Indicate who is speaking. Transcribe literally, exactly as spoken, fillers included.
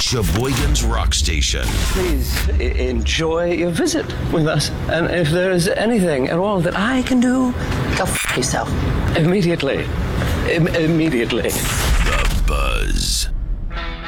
Speaker 1: Sheboygan's Rock Station.
Speaker 2: Please I- enjoy your visit with us. And if there is anything at all that I can do,
Speaker 3: go f*** yourself.
Speaker 2: Immediately. Im- immediately.
Speaker 1: The Buzz.